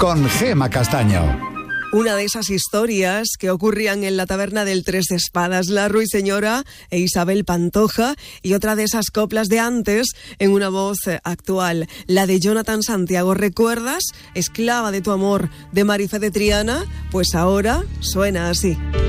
con Gema Castaño. Una de esas historias que ocurrían en la taberna del Tres de Espadas, la Ruiseñora e Isabel Pantoja, y otra de esas coplas de antes en una voz actual, la de Jonathan Santiago. ¿Recuerdas? Esclava de tu amor, de Marifé de Triana, pues ahora suena así.